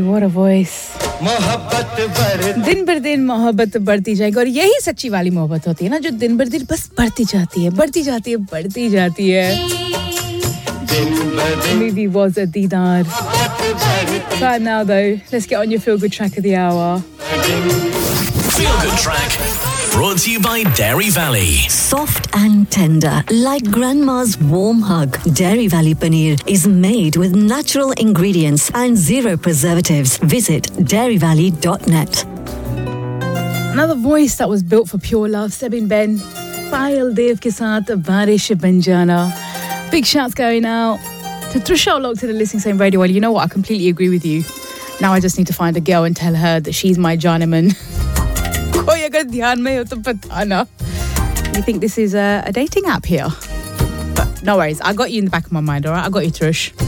what a voice. दिन बर दिन मोहब्बत बढ़ती जाएगी और यही सच्ची वाली मोहब्बत होती है ना जो दिन बर दिन बस बढ़ती जाती है बढ़ती जाती है बढ़ती जाती है movie was a Deedar. Right now though, let's get on your feel good track of the hour. Feel good track brought to you by Dairy Valley. Soft and tender, like grandma's warm hug. Dairy Valley paneer is made with natural ingredients and zero preservatives. Visit dairyvalley.net. Another voice that was built for pure love, Sebin Ben. Payal Dev ke saath Barish Ban Jana. Big shouts going out to Trisha locked to the listening saying radio. Well, you know what? I completely agree with you. Now I just need to find a girl and tell her that she's my Janaman. Koi agar dhyan mein ho to batana. You think this is a dating app here? But no worries. I got you in the back of my mind, all right? I got you, Trish.